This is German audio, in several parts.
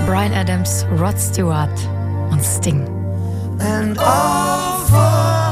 Bryan Adams, Rod Stewart und Sting. And all for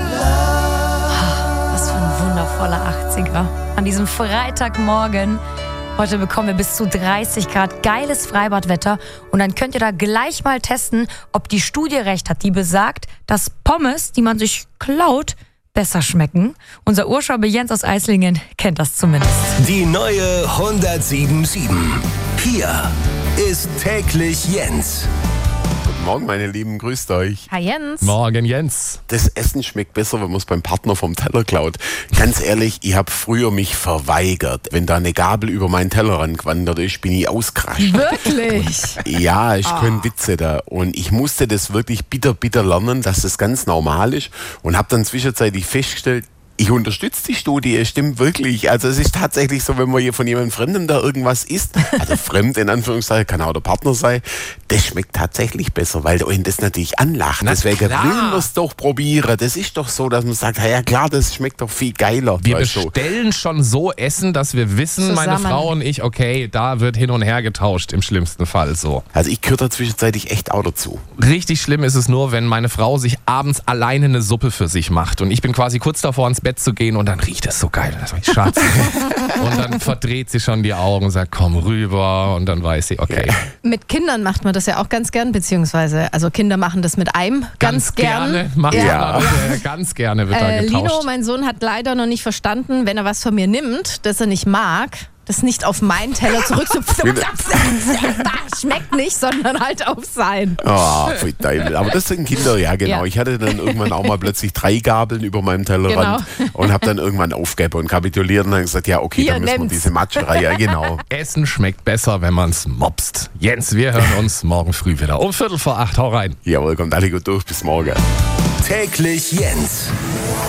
Was für ein wundervoller 80er. An diesem Freitagmorgen. Heute bekommen wir bis zu 30 Grad, geiles Freibadwetter. Und dann könnt ihr da gleich mal testen, ob die Studie recht hat, die besagt, dass Pommes, die man sich klaut, besser schmecken. Unser Urschwabe Jens aus Eislingen kennt das zumindest. Die neue 107.7. Hier ist täglich Jens. Guten Morgen, meine Lieben, grüßt euch. Hi Jens. Morgen, Jens. Das Essen schmeckt besser, wenn man es beim Partner vom Teller klaut. Ganz ehrlich, ich habe früher mich verweigert. Wenn da eine Gabel über meinen Tellerrand gewandert ist, bin ich ausgerastet. Wirklich? Ja, ich könnte Witze da. Und ich musste das wirklich bitter lernen, dass das ganz normal ist. Und habe dann zwischenzeitlich festgestellt, ich unterstütze die Studie, es stimmt wirklich. Also es ist tatsächlich so, wenn man hier von jemandem Fremdem da irgendwas isst, also fremd in Anführungszeichen, kann auch der Partner sein, das schmeckt tatsächlich besser, weil euch das natürlich anlacht. Deswegen will man es doch probieren. Das ist doch so, dass man sagt, ja klar, das schmeckt doch viel geiler. Wir bestellen schon so Essen, dass wir wissen, meine Frau und ich, okay, da wird hin und her getauscht, im schlimmsten Fall so. Also ich gehöre da zwischenzeitlich echt auch dazu. Richtig schlimm ist es nur, wenn meine Frau sich abends alleine eine Suppe für sich macht und ich bin quasi kurz davor ins Bett zu gehen und dann riecht es so geil. Und dann sag ich, Schatz. Und dann verdreht sie schon die Augen und sagt, komm rüber. Und dann weiß sie, okay. Mit Kindern macht man das ja auch ganz gern, beziehungsweise, also Kinder machen das mit einem ganz gern. Ganz gerne wird da getauscht. Lino, mein Sohn, hat leider noch nicht verstanden, wenn er was von mir nimmt, das er nicht mag, das nicht auf meinen Teller zurück schmeckt nicht, sondern halt auf sein. Ah, aber das sind Kinder, ja genau. Ja. Ich hatte dann irgendwann auch mal plötzlich 3 Gabeln über meinem Tellerrand und habe dann irgendwann aufgegeben und kapituliert und dann gesagt, ja okay, Hier, dann müssen wir diese Matscherei, ja genau. Essen schmeckt besser, wenn man es mopst. Jens, wir hören uns morgen früh wieder um 7:45. Hau rein. Jawohl, kommt alle gut durch, bis morgen. Täglich Jens.